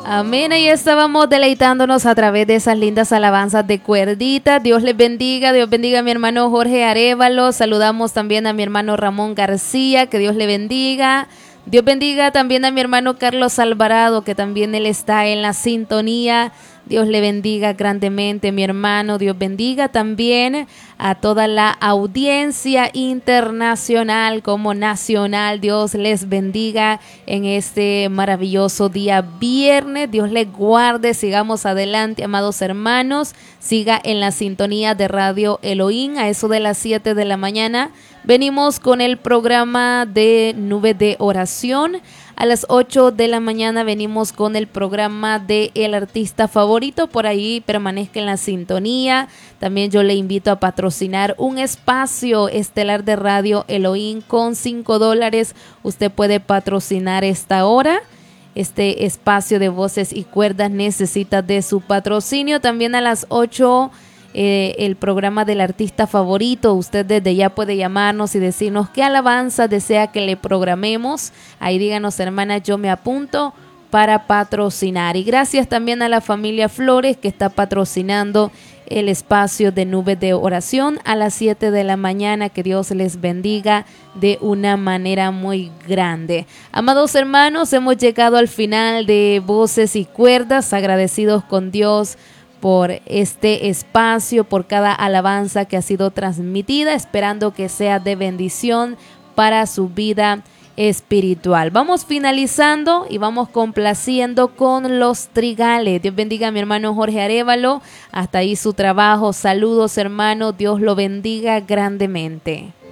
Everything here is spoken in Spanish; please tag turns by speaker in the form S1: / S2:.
S1: Amén, ahí estábamos deleitándonos a través de esas lindas alabanzas de cuerdita. Dios les bendiga, Dios bendiga a mi hermano Jorge Arévalo. Saludamos también a mi hermano Ramón García, que Dios le bendiga. Dios bendiga también a mi hermano Carlos Alvarado, que también él está en la sintonía. Dios le bendiga grandemente, mi hermano. Dios bendiga también a toda la audiencia internacional como nacional. Dios les bendiga en este maravilloso día viernes. Dios les guarde. Sigamos adelante, amados hermanos. Siga en la sintonía de Radio Elohim. A eso de las 7 de la mañana venimos con el programa de Nube de Oración. A las 8 de la mañana venimos con el programa de El Artista Favorito. Por ahí permanezca en la sintonía. También yo le invito a patrocinar un espacio estelar de Radio Elohim con $5. Usted puede patrocinar esta hora. Este espacio de voces y cuerdas necesita de su patrocinio. También a las 8 el programa del artista favorito. Usted desde ya puede llamarnos y decirnos qué alabanza desea que le programemos. Ahí díganos, hermana, yo me apunto para patrocinar. Y gracias también a la familia Flores que está patrocinando el espacio de Nube de Oración a las 7 de la mañana. Que Dios les bendiga de una manera muy grande. Amados hermanos, hemos llegado al final de Voces y Cuerdas, agradecidos con Dios por este espacio, por cada alabanza que ha sido transmitida, esperando que sea de bendición para su vida espiritual. Vamos finalizando y vamos complaciendo con los Trigales. Dios bendiga a mi hermano Jorge Arévalo. Hasta ahí su trabajo. Saludos, hermano. Dios lo bendiga grandemente.